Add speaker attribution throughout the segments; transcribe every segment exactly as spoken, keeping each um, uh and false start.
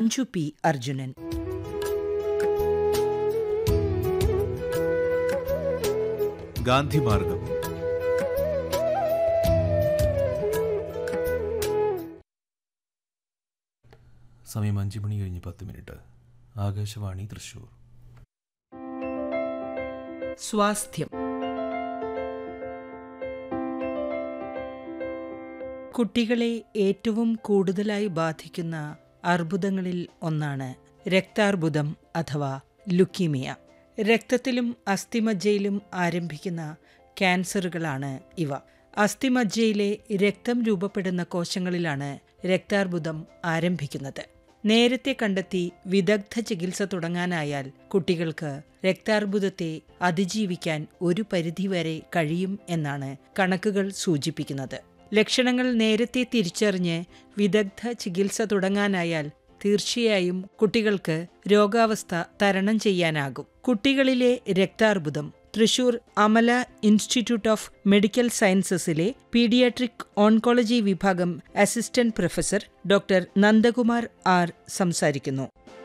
Speaker 1: Manju P Arjunan.
Speaker 2: Gandhimargam.
Speaker 3: സമയം അഞ്ച് മണി കഴിഞ്ഞ് പത്ത് മിനിറ്റ്. ആകാശവാണി തൃശൂർ.
Speaker 1: സ്വാസ്ഥ്യം. കുട്ടികളെ ഏറ്റവും കൂടുതലായി ബാധിക്കുന്ന അർബുദങ്ങളിൽ ഒന്നാണ് രക്താർബുദം അഥവാ ലുക്കീമിയ. രക്തത്തിലും അസ്ഥിമജ്ജയിലും ആരംഭിക്കുന്ന ക്യാൻസറുകളാണ് ഇവ. അസ്ഥിമജ്ജയിലെ രക്തം രൂപപ്പെടുന്ന കോശങ്ങളിലാണ് രക്താർബുദം ആരംഭിക്കുന്നത്. നേരത്തെ കണ്ടെത്തി വിദഗ്ധ ചികിത്സ തുടങ്ങാനായാൽ കുട്ടികൾക്ക് രക്താർബുദത്തെ അതിജീവിക്കാൻ ഒരു പരിധിവരെ കഴിയും എന്നാണ് കണക്കുകൾ സൂചിപ്പിക്കുന്നത്. ലക്ഷണങ്ങൾ നേരത്തെ തിരിച്ചറിഞ്ഞ് വിദഗ്ധ ചികിത്സ തുടങ്ങാനായാൽ തീർച്ചയായും കുട്ടികൾക്ക് രോഗാവസ്ഥ തരണം ചെയ്യാനാകും. കുട്ടികളിലെ രക്താർബുദം Thrissur Amala institute of medical സയൻസസിലെ paediatric oncology വിഭാഗം assistant professor doctor Nandakumar R സംസാരിക്കുന്നു.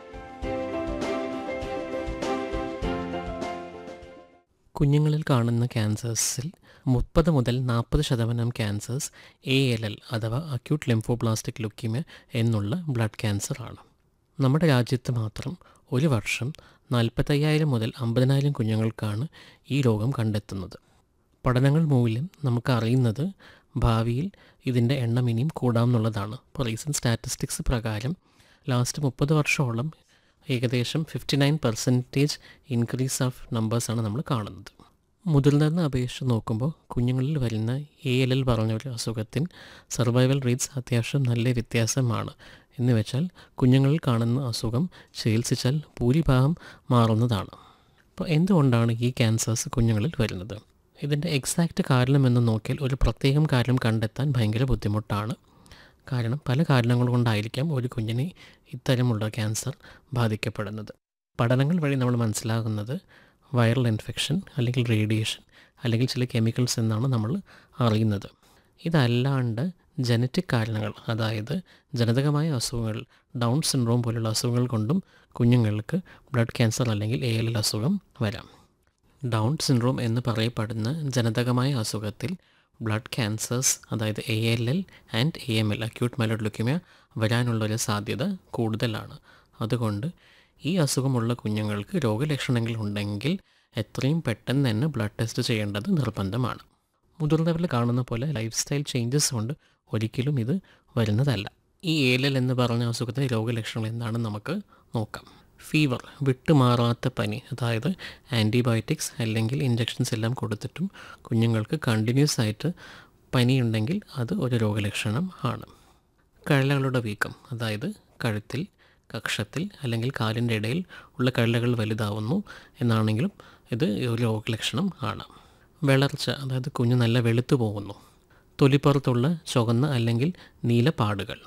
Speaker 4: കുഞ്ഞുങ്ങളിൽ കാണുന്ന ക്യാൻസേഴ്സിൽ മുപ്പത് മുതൽ നാൽപ്പത് ശതമാനം ക്യാൻസേഴ്സ് എ എൽ എൽ അഥവാ അക്യൂട്ട് ലിംഫോബ്ലാസ്റ്റിക് ലുക്കീമിയ എന്നുള്ള ബ്ലഡ് ക്യാൻസറാണ്. നമ്മുടെ രാജ്യത്ത് മാത്രം ഒരു വർഷം നാൽപ്പത്തയ്യായിരം മുതൽ അമ്പതിനായിരം കുഞ്ഞുങ്ങൾക്കാണ് ഈ രോഗം കണ്ടെത്തുന്നത്. പഠനങ്ങൾ മൂലം നമുക്ക് അറിയുന്നത് ഭാവിയിൽ ഇതിൻ്റെ എണ്ണം ഇനിയും കൂടാമെന്നുള്ളതാണ്. ഇപ്പോൾ റീസെൻറ്റ് സ്റ്റാറ്റിസ്റ്റിക്സ് പ്രകാരം ലാസ്റ്റ് മുപ്പത് വർഷമോളം ഏകദേശം fifty nine percentage increase of നമ്പേഴ്സാണ് നമ്മൾ കാണുന്നത്. മുതിർന്നതിനെ അപേക്ഷിച്ച് നോക്കുമ്പോൾ കുഞ്ഞുങ്ങളിൽ വരുന്ന എ എൽ എൽ പറഞ്ഞ ഒരു അസുഖത്തിന് സർവൈവൽ റേറ്റ്സ് അത്യാവശ്യം നല്ല വ്യത്യാസമാണ്. എന്ന് വെച്ചാൽ കുഞ്ഞുങ്ങളിൽ കാണുന്ന അസുഖം ചികിത്സിച്ചാൽ ഭൂരിഭാഗം മാറുന്നതാണ്. അപ്പോൾ എന്തുകൊണ്ടാണ് ഈ ക്യാൻസേഴ്സ് കുഞ്ഞുങ്ങളിൽ വരുന്നത്? ഇതിൻ്റെ എക്സാക്റ്റ് കാരണമെന്ന് നോക്കിയാൽ ഒരു പ്രത്യേകം കാരണം കണ്ടെത്താൻ ഭയങ്കര ബുദ്ധിമുട്ടാണ്. കാരണം പല കാരണങ്ങൾ കൊണ്ടായിരിക്കാം ഒരു കുഞ്ഞിനെ ഇത്തരമുള്ള ക്യാൻസർ ബാധിക്കപ്പെടുന്നത്. പഠനങ്ങൾ വഴി നമ്മൾ മനസ്സിലാകുന്നത് വൈറൽ ഇൻഫെക്ഷൻ അല്ലെങ്കിൽ റേഡിയേഷൻ അല്ലെങ്കിൽ ചില കെമിക്കൽസ് എന്നാണ് നമ്മൾ അറിയുന്നത്. ഇതല്ലാണ്ട് ജനറ്റിക് കാരണങ്ങൾ, അതായത് ജനിതകമായ അസുഖങ്ങൾ, ഡൗൺ സിൻഡ്രോം പോലുള്ള അസുഖങ്ങൾ കൊണ്ടും കുഞ്ഞുങ്ങൾക്ക് ബ്ലഡ് ക്യാൻസർ അല്ലെങ്കിൽ എ എൽ എൽ അസുഖം വരാം. ഡൗൺ സിൻഡ്രോം എന്ന് പറയപ്പെടുന്ന ജനിതകമായ അസുഖത്തിൽ ബ്ലഡ് ക്യാൻസേഴ്സ്, അതായത് A L L and A M L acute myeloid leukaemia വരാനുള്ളൊരു സാധ്യത കൂടുതലാണ്. അതുകൊണ്ട് ഈ അസുഖമുള്ള കുഞ്ഞുങ്ങൾക്ക് രോഗലക്ഷണങ്ങൾ ഉണ്ടെങ്കിൽ എത്രയും പെട്ടെന്ന് തന്നെ ബ്ലഡ് ടെസ്റ്റ് ചെയ്യേണ്ടത് നിർബന്ധമാണ്. മുതിർന്നവരിൽ കാണുന്ന പോലെ ലൈഫ് സ്റ്റൈൽ ചേഞ്ചസ് കൊണ്ട് ഒരിക്കലും ഇത് വരുന്നതല്ല. ഈ എ എൽ എൽ എന്ന് പറഞ്ഞ അസുഖത്തിൻ്റെ രോഗലക്ഷണങ്ങൾ എന്താണെന്ന് നമുക്ക് നോക്കാം. ഫീവർ, വിട്ടുമാറാത്ത പനി, അതായത് ആൻറ്റിബയോട്ടിക്സ് അല്ലെങ്കിൽ ഇഞ്ചക്ഷൻസ് എല്ലാം കൊടുത്തിട്ടും കുഞ്ഞുങ്ങൾക്ക് കണ്ടിന്യൂസ് ആയിട്ട് പനിയുണ്ടെങ്കിൽ അത് ഒരു രോഗലക്ഷണം ആണ്. കഴലകളുടെ വീക്കം, അതായത് കഴുത്തിൽ, കക്ഷത്തിൽ അല്ലെങ്കിൽ കാലിൻ്റെ ഇടയിൽ ഉള്ള കഴലകൾ വലുതാവുന്നു എന്നാണെങ്കിലും ഇത് ഒരു രോഗലക്ഷണം ആണ്. വിളർച്ച, അതായത് കുഞ്ഞ് നല്ല വെളുത്തു പോകുന്നു. തൊലിപ്പുറത്തുള്ള ചുവന്ന അല്ലെങ്കിൽ നീല പാടുകൾ.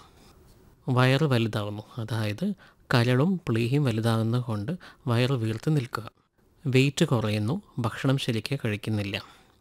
Speaker 4: വയറ് വലുതാവുന്നു, അതായത് കരളും പ്ലീഹയും വലുതാകുന്നത് കൊണ്ട് വയറ് വീർത്ത് നിൽക്കുക. വെയിറ്റ് കുറയുന്നു, ഭക്ഷണം ശരിക്ക് കഴിക്കുന്നില്ല.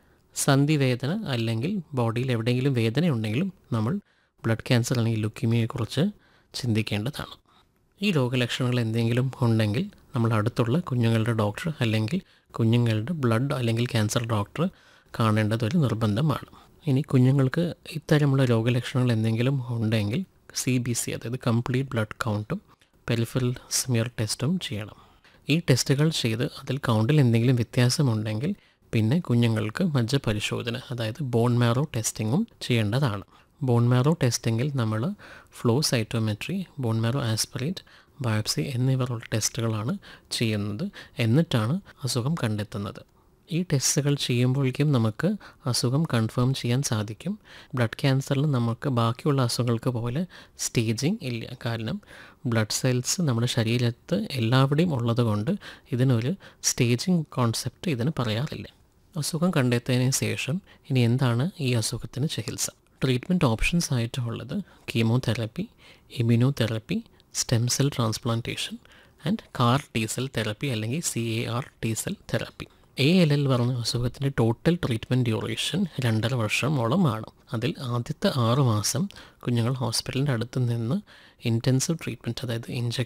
Speaker 4: സന്ധിവേദന അല്ലെങ്കിൽ ബോഡിയിൽ എവിടെയെങ്കിലും വേദനയുണ്ടെങ്കിലും നമ്മൾ ബ്ലഡ് ക്യാൻസർ അല്ലെങ്കിൽ ലുക്കീമിയയെക്കുറിച്ച് ചിന്തിക്കേണ്ടതാണ്. ഈ രോഗലക്ഷണങ്ങൾ എന്തെങ്കിലും ഉണ്ടെങ്കിൽ നമ്മൾ അടുത്തുള്ള കുഞ്ഞുങ്ങളുടെ ഡോക്ടർ അല്ലെങ്കിൽ കുഞ്ഞുങ്ങളുടെ ബ്ലഡ് അല്ലെങ്കിൽ ക്യാൻസർ ഡോക്ടർ കാണേണ്ടത് ഒരു നിർബന്ധമാണ്. ഇനി കുഞ്ഞുങ്ങൾക്ക് ഇത്തരമുള്ള രോഗലക്ഷണങ്ങൾ എന്തെങ്കിലും ഉണ്ടെങ്കിൽ സി ബി സി, അതായത് കംപ്ലീറ്റ് ബ്ലഡ് കൗണ്ടും പെരിഫറൽ സ്മിയർ ടെസ്റ്റും ചെയ്യണം. ഈ ടെസ്റ്റുകൾ ചെയ്ത് അതിൽ കൗണ്ടിൽ എന്തെങ്കിലും വ്യത്യാസമുണ്ടെങ്കിൽ പിന്നെ കുഞ്ഞുങ്ങൾക്ക് മജ്ജ പരിശോധന, അതായത് ബോൺ മാരോ ടെസ്റ്റിങ്ങും ചെയ്യേണ്ടതാണ്. ബോൺ മാരോ ടെസ്റ്റിങ്ങിൽ നമ്മൾ flow cytometry, bone marrow aspirate, biopsy എന്നിവയുള്ള ടെസ്റ്റുകളാണ് ചെയ്യുന്നത്. എന്നിട്ടാണ് അസുഖം കണ്ടെത്തുന്നത്. ഈ ടെസ്റ്റുകൾ ചെയ്യുമ്പോഴേക്കും നമുക്ക് അസുഖം കൺഫേം ചെയ്യാൻ സാധിക്കും. ബ്ലഡ് ക്യാൻസറിൽ നമുക്ക് ബാക്കിയുള്ള അസുഖങ്ങൾക്ക് പോലെ സ്റ്റേജിങ് ഇല്ല. കാരണം ബ്ലഡ് സെൽസ് നമ്മുടെ ശരീരത്ത് എല്ലാവിടെയും ഉള്ളത് കൊണ്ട് ഇതിനൊരു സ്റ്റേജിങ് കോൺസെപ്റ്റ് ഇതിന് പറയാറില്ല. അസുഖം കണ്ടെത്തിയതിന് ശേഷം ഇനി എന്താണ് ഈ അസുഖത്തിന് ചികിത്സ? ട്രീറ്റ്മെൻറ്റ് ഓപ്ഷൻസ് ആയിട്ടുള്ളത് chemotherapy, immunotherapy, stem cell transplantation and car T cell therapy അല്ലെങ്കിൽ C A R T cell therapy. A L L പറഞ്ഞ അസുഖത്തിൻ്റെ ടോട്ടൽ ട്രീറ്റ്മെൻറ്റ് ഡ്യൂറേഷൻ രണ്ടര വർഷമോളമാണ്. അതിൽ ആദ്യത്തെ ആറ് മാസം കുഞ്ഞുങ്ങൾ ഹോസ്പിറ്റലിൻ്റെ അടുത്ത് നിന്ന് ഇൻറ്റൻസീവ് ട്രീറ്റ്മെൻറ്റ്, അതായത് ഇഞ്ചക്ഷൻ